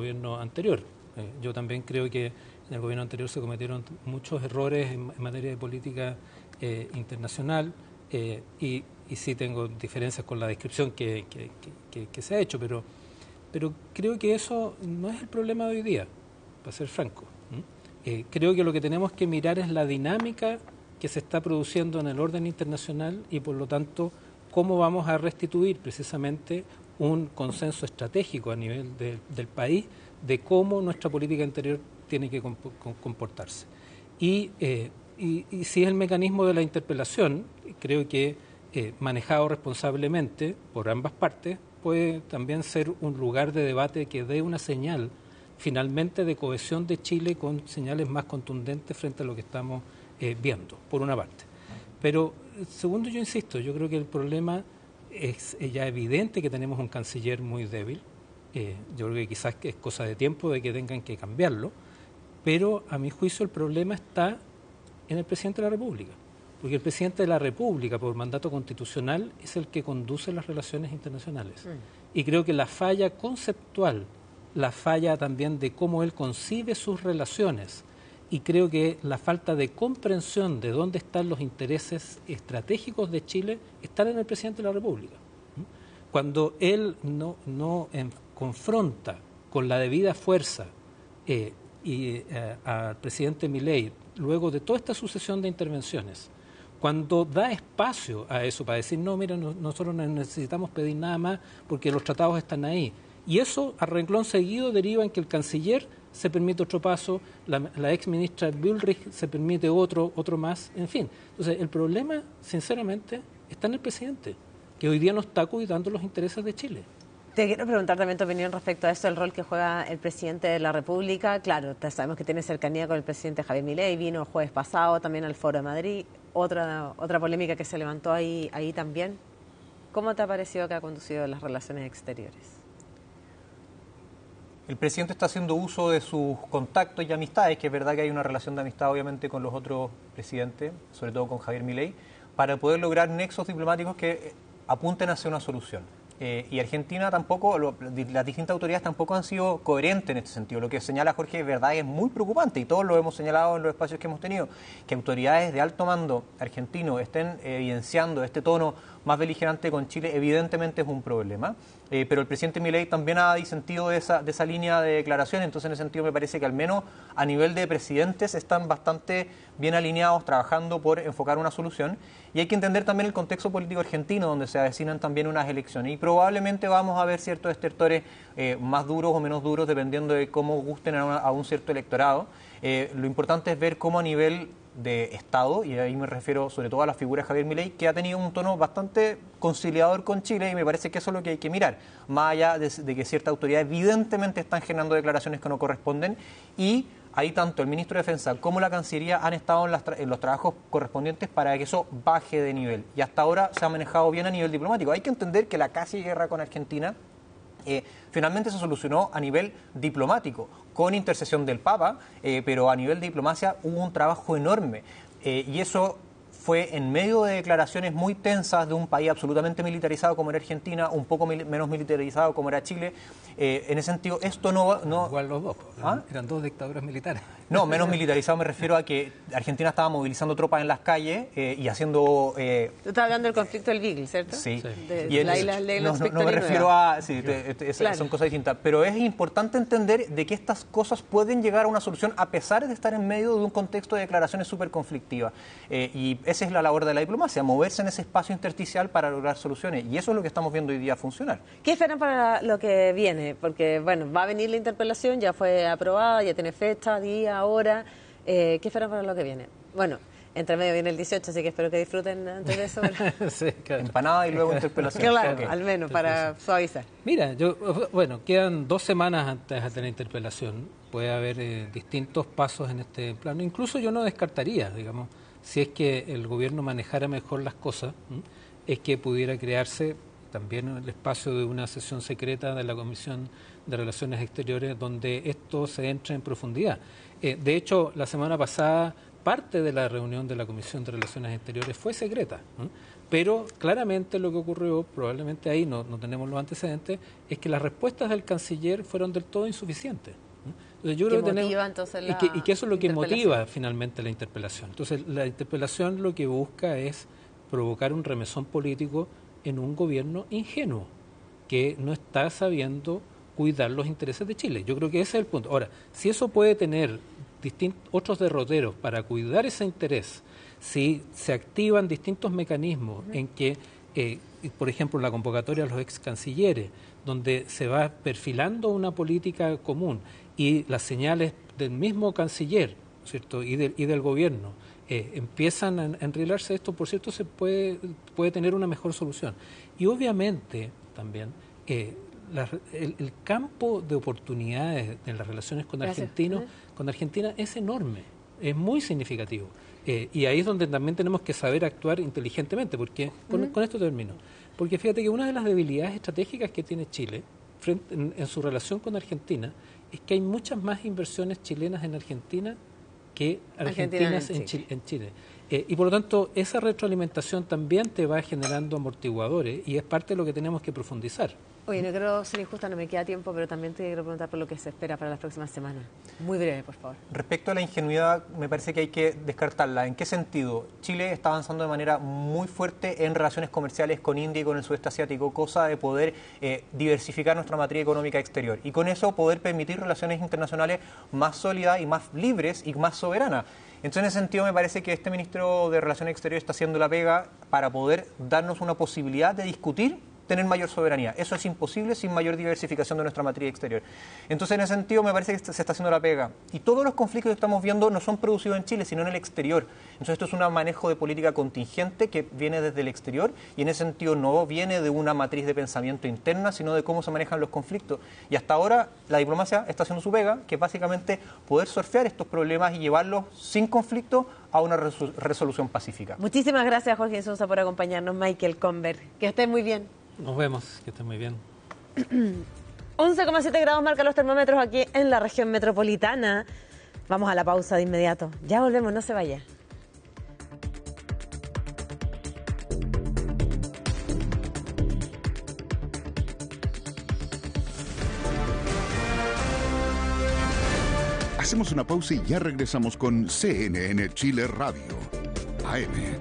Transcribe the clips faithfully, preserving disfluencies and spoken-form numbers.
gobierno anterior. Eh, yo también creo que en el gobierno anterior se cometieron muchos errores en, en materia de política eh, internacional eh, y, y sí tengo diferencias con la descripción que, que, que, que se ha hecho, pero, pero creo que eso no es el problema de hoy día, para ser franco. Eh, creo que lo que tenemos que mirar es la dinámica que se está produciendo en el orden internacional y por lo tanto cómo vamos a restituir precisamente un consenso estratégico a nivel de, del país de cómo nuestra política interior tiene que comportarse. Y, eh, y, y si es el mecanismo de la interpelación, creo que eh, manejado responsablemente por ambas partes puede también ser un lugar de debate que dé una señal finalmente de cohesión de Chile con señales más contundentes frente a lo que estamos eh, viendo, por una parte. Pero, segundo, yo insisto, yo creo que el problema es ya evidente que tenemos un canciller muy débil. Eh, yo creo que quizás es cosa de tiempo de que tengan que cambiarlo, pero a mi juicio el problema está en el presidente de la República, porque el presidente de la República, por mandato constitucional, es el que conduce las relaciones internacionales. Mm. Y creo que la falla conceptual, la falla también de cómo él concibe sus relaciones, y creo que la falta de comprensión de dónde están los intereses estratégicos de Chile están en el presidente de la República. Cuando él no, no en, confronta con la debida fuerza eh, y, eh, al presidente Milei, luego de toda esta sucesión de intervenciones, cuando da espacio a eso para decir, no, mira, no, nosotros no necesitamos pedir nada más porque los tratados están ahí. Y eso, a renglón seguido, deriva en que el canciller se permite otro paso, la, la ex ministra Bullrich se permite otro, otro más, en fin. Entonces, el problema, sinceramente, está en el presidente, que hoy día no está cuidando los intereses de Chile. Te quiero preguntar también tu opinión respecto a esto, el rol que juega el presidente de la República. Claro, sabemos que tiene cercanía con el presidente Javier Milei, vino el jueves pasado también al Foro de Madrid, otra, otra polémica que se levantó ahí, ahí también. ¿Cómo te ha parecido que ha conducido las relaciones exteriores? El presidente está haciendo uso de sus contactos y amistades, que es verdad que hay una relación de amistad obviamente con los otros presidentes, sobre todo con Javier Milei, para poder lograr nexos diplomáticos que apunten hacia una solución. Eh, y Argentina tampoco, lo, las distintas autoridades tampoco han sido coherentes en este sentido. Lo que señala Jorge es verdad y es muy preocupante, y todos lo hemos señalado en los espacios que hemos tenido, que autoridades de alto mando argentino estén evidenciando este tono más beligerante con Chile, evidentemente es un problema. Eh, pero el presidente Milei también ha disentido de esa, de esa línea de declaración, entonces en ese sentido me parece que al menos a nivel de presidentes están bastante bien alineados, trabajando por enfocar una solución. Y hay que entender también el contexto político argentino, donde se avecinan también unas elecciones. Y probablemente vamos a ver ciertos estertores eh, más duros o menos duros, dependiendo de cómo gusten a, una, a un cierto electorado. Eh, lo importante es ver cómo a nivel de Estado, y ahí me refiero sobre todo a la figura de Javier Milei, que ha tenido un tono bastante conciliador con Chile, y me parece que eso es lo que hay que mirar, más allá de, de que ciertas autoridades evidentemente están generando declaraciones que no corresponden, y ahí tanto el ministro de Defensa como la Cancillería han estado en, las tra en los trabajos correspondientes para que eso baje de nivel, y hasta ahora se ha manejado bien a nivel diplomático. Hay que entender que la casi guerra con Argentina Eh, finalmente se solucionó a nivel diplomático, con intercesión del Papa, eh, pero a nivel de diplomacia hubo un trabajo enorme, eh, y eso fue en medio de declaraciones muy tensas de un país absolutamente militarizado como era Argentina, un poco mil menos militarizado como era Chile. Eh, en ese sentido, esto no... no Igual los dos, ¿Ah? Eran dos dictaduras militares. No, menos militarizado me refiero a que Argentina estaba movilizando tropas en las calles eh, y haciendo... Eh, Tú estás hablando del conflicto del Beagle, ¿cierto? Sí. De, y el, la isla de no, no, no me refiero a... Sí, te, te, claro. Son cosas distintas. Pero es importante entender de que estas cosas pueden llegar a una solución a pesar de estar en medio de un contexto de declaraciones súper conflictivas. Eh, y esa es la labor de la diplomacia, moverse en ese espacio intersticial para lograr soluciones. Y eso es lo que estamos viendo hoy día funcionar. ¿Qué esperan para lo que viene? Porque, bueno, va a venir la interpelación, ya fue aprobada, ya tiene fecha, día, hora. Eh, ¿Qué esperan para lo que viene? Bueno, entre medio viene el dieciocho, así que espero que disfruten antes de eso. Sí, claro. Empanada y luego interpelación. Claro, okay. Al menos, para suavizar. Mira, yo, bueno, quedan dos semanas antes de la interpelación. Puede haber eh, distintos pasos en este plano. Incluso yo no descartaría, digamos, si es que el gobierno manejara mejor las cosas, ¿m? es que pudiera crearse también el espacio de una sesión secreta de la Comisión de Relaciones Exteriores donde esto se entra en profundidad. Eh, de hecho, la semana pasada parte de la reunión de la Comisión de Relaciones Exteriores fue secreta, ¿eh? Pero claramente lo que ocurrió, probablemente ahí no, no tenemos los antecedentes, es que las respuestas del canciller fueron del todo insuficientes. Entonces, yo creo que tenemos, entonces la y, que, y que eso es lo que motiva finalmente la interpelación. Entonces, la interpelación lo que busca es provocar un remesón político en un gobierno ingenuo que no está sabiendo cuidar los intereses de Chile. Yo creo que ese es el punto. Ahora, si eso puede tener distintos otros derroteros para cuidar ese interés, si se activan distintos mecanismos en que, eh, por ejemplo, la convocatoria a los ex cancilleres, donde se va perfilando una política común y las señales del mismo canciller, ¿cierto?, y, de, y del gobierno eh, empiezan a enrilarse, esto, por cierto, se puede, puede tener una mejor solución. Y obviamente también eh, la, el, el campo de oportunidades en las relaciones con argentinos, con Argentina es enorme, es muy significativo. Eh, y ahí es donde también tenemos que saber actuar inteligentemente, porque con, uh-huh. con esto termino. Porque fíjate que una de las debilidades estratégicas que tiene Chile frente, en, en su relación con Argentina es que hay muchas más inversiones chilenas en Argentina que argentinas Argentina en, en Chile. En Chile. Eh, y por lo tanto, esa retroalimentación también te va generando amortiguadores y es parte de lo que tenemos que profundizar. Oye, no quiero ser injusta, no me queda tiempo, pero también te quiero preguntar por lo que se espera para las próximas semanas. Muy breve, por favor. Respecto a la ingenuidad, me parece que hay que descartarla. ¿En qué sentido? Chile está avanzando de manera muy fuerte en relaciones comerciales con India y con el sudeste asiático, cosa de poder eh, diversificar nuestra matriz económica exterior y con eso poder permitir relaciones internacionales más sólidas y más libres y más soberanas. Entonces, en ese sentido, me parece que este ministro de Relaciones Exteriores está haciendo la pega para poder darnos una posibilidad de discutir tener mayor soberanía. Eso es imposible sin mayor diversificación de nuestra matriz exterior. Entonces, en ese sentido, me parece que se está haciendo la pega. Y todos los conflictos que estamos viendo no son producidos en Chile, sino en el exterior. Entonces, esto es un manejo de política contingente que viene desde el exterior y en ese sentido no viene de una matriz de pensamiento interna, sino de cómo se manejan los conflictos. Y hasta ahora, la diplomacia está haciendo su pega, que es básicamente poder surfear estos problemas y llevarlos sin conflicto a una resolución pacífica. Muchísimas gracias, Jorge Insunza, por acompañarnos. Michael Conver, que estén muy bien. Nos vemos, que estén muy bien. once coma siete grados marcan los termómetros aquí en la región metropolitana. Vamos a la pausa de inmediato. Ya volvemos, no se vaya. Hacemos una pausa y ya regresamos con C N N Chile Radio, A M.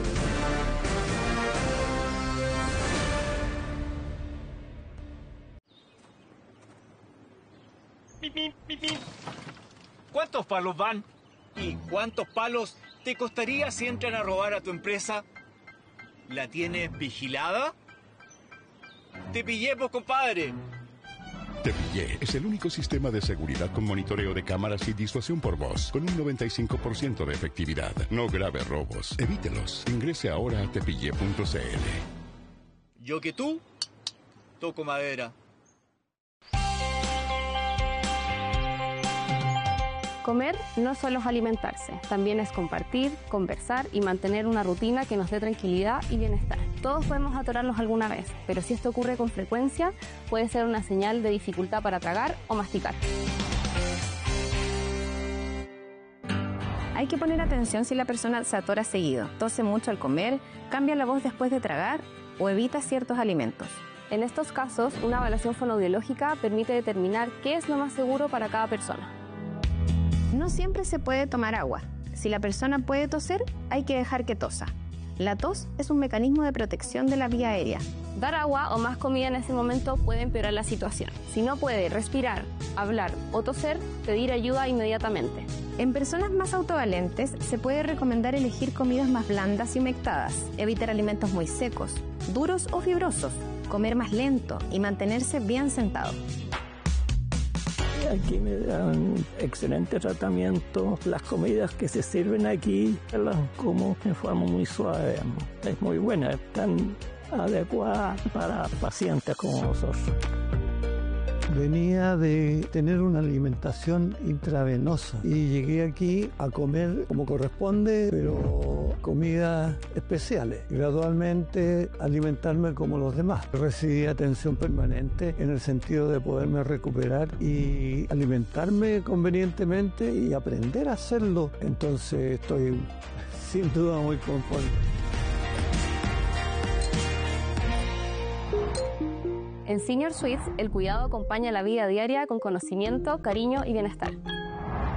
¿Cuántos palos van? ¿Y cuántos palos te costaría si entran a robar a tu empresa? ¿La tienes vigilada? ¡Te pillé, pues, compadre! Te Pillé es el único sistema de seguridad con monitoreo de cámaras y disuasión por voz, con un noventa y cinco por ciento de efectividad. No grave robos. Evítelos. Ingrese ahora a tepillé punto c l. Yo que tú, toco madera. Comer no solo es alimentarse, también es compartir, conversar y mantener una rutina que nos dé tranquilidad y bienestar. Todos podemos atorarnos alguna vez, pero si esto ocurre con frecuencia, puede ser una señal de dificultad para tragar o masticar. Hay que poner atención si la persona se atora seguido, tose mucho al comer, cambia la voz después de tragar o evita ciertos alimentos. En estos casos, una evaluación fonoaudiológica permite determinar qué es lo más seguro para cada persona. No siempre se puede tomar agua. Si la persona puede toser, hay que dejar que tosa. La tos es un mecanismo de protección de la vía aérea. Dar agua o más comida en ese momento puede empeorar la situación. Si no puede respirar, hablar o toser, pedir ayuda inmediatamente. En personas más autovalentes se puede recomendar elegir comidas más blandas y humectadas, evitar alimentos muy secos, duros o fibrosos, comer más lento y mantenerse bien sentado. Aquí me dan excelente tratamiento. Las comidas que se sirven aquí las como de forma muy suave. Es muy buena, están adecuadas para pacientes como nosotros. Venía de tener una alimentación intravenosa y llegué aquí a comer como corresponde, pero comidas especiales. Gradualmente alimentarme como los demás. Recibí atención permanente en el sentido de poderme recuperar y alimentarme convenientemente y aprender a hacerlo. Entonces estoy sin duda muy conforme. En Senior Suites, el cuidado acompaña la vida diaria con conocimiento, cariño y bienestar.